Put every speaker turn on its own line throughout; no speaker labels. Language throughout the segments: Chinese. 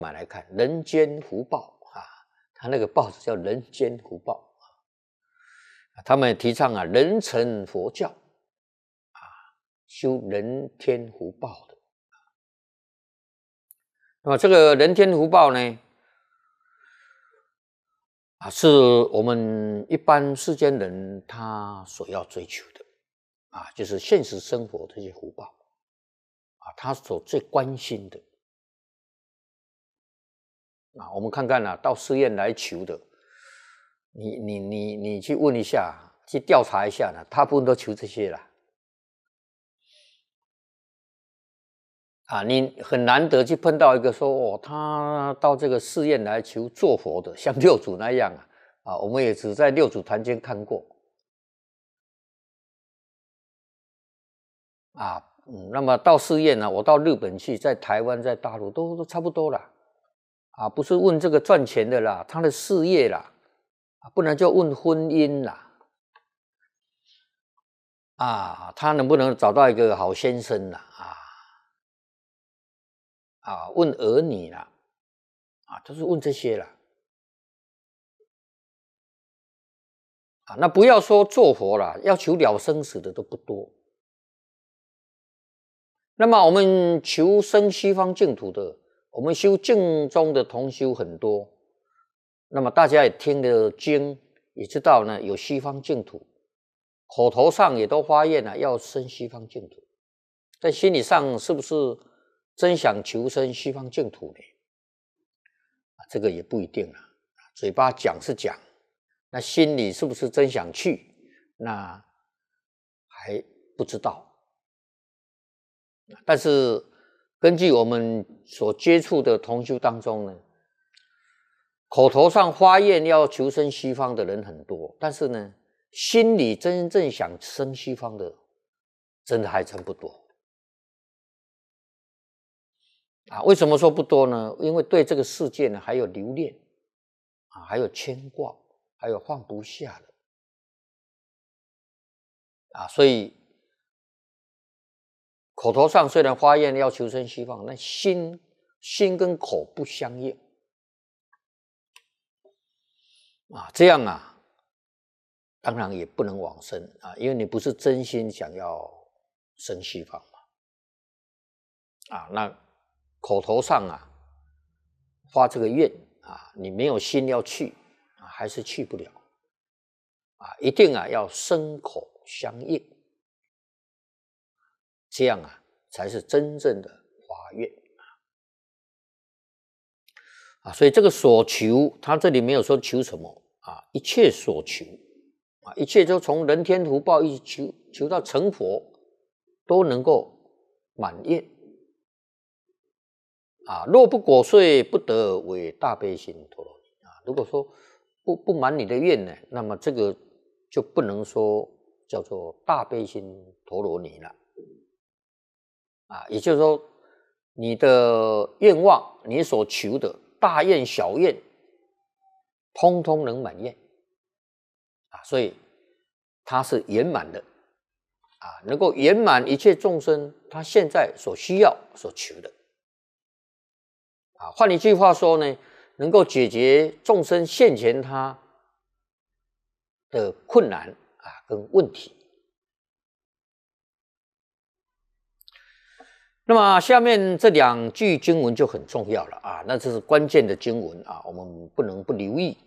买来看人间福报啊，他那个报纸叫人间福报啊，他们提倡人成佛教啊，修人天福报的。那么这个人天福报呢，是我们一般世间人他所要追求的啊，就是现实生活这些福报啊，他所最关心的。我们看看到寺院来求的，你去问一下，去调查一下大部分都求这些啦。你很难得去碰到一个说他到这个寺院来求做佛的，像六祖那样我们也只在六祖坛经看过那么到寺院我到日本去，在台湾，在大陆都差不多啦。不是问这个赚钱的啦，他的事业啦，不然就问婚姻啦，他能不能找到一个好先生啦，问儿女啦，都是问这些啦，那不要说做佛啦，要求了生死的都不多。那么我们求生西方净土的，我们修净宗的同修很多，那么大家也听了经，也知道呢有西方净土，口头上也都发愿要生西方净土，在心理上是不是真想求生西方净土呢？这个也不一定啦，嘴巴讲是讲，那心里是不是真想去，那还不知道。但是根据我们所接触的同修当中呢，口头上发愿要求生西方的人很多，但是呢，心里真正想生西方的，真的还真不多。为什么说不多呢？因为对这个世界呢还有留恋还有牵挂，还有放不下的所以口头上虽然发愿要求生西方，那心跟口不相应这样当然也不能往生因为你不是真心想要生西方嘛那口头上发这个愿你没有心要去还是去不了一定要身口相应，这样才是真正的发愿所以这个所求，他这里没有说求什么一切所求一切就从人天福报一直求到成佛，都能够满愿若不果遂，不得为大悲心陀罗尼如果说不满你的愿呢，那么这个就不能说叫做大悲心陀罗尼了也就是说你的愿望，你所求的大愿小愿通通能满愿所以它是圆满的能够圆满一切众生他现在所需要所求的换一句话说呢，能够解决众生现前他的困难跟问题。那么下面这两句经文就很重要了那这是关键的经文我们不能不留意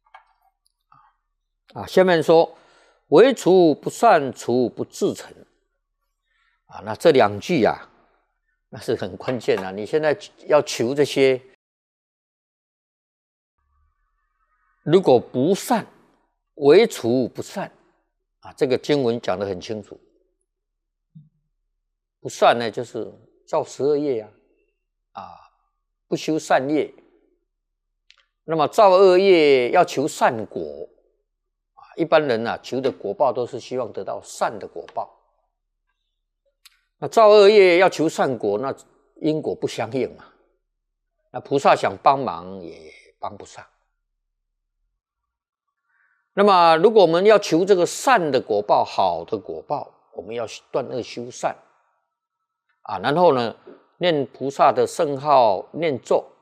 下面说唯除不善除不至诚那这两句那是很关键你现在要求这些，如果不善，唯除不善这个经文讲得很清楚。不善呢，就是造12业不修善业。那么造恶业要求善果一般人求的果报都是希望得到善的果报。那造恶业要求善果，那因果不相应嘛。那菩萨想帮忙也帮不上。那么如果我们要求这个善的果报，好的果报，我们要断恶修善然后呢念菩萨的圣号念咒